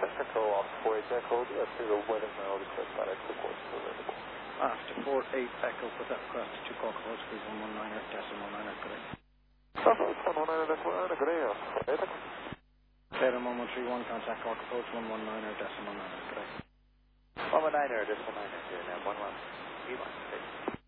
Control off 48 Echo, to the weather now, request by extra course available. After 48 Echo, put that across to 2 Cork Road, please, 119er, decimal 9er, good day. Southwest 119er, decimal 9er, good day, 48 Echo. Tatum 1131, contact Cork Approach, 119er, decimal 9er, good day. 119er, decimal 9er, here now, 1131,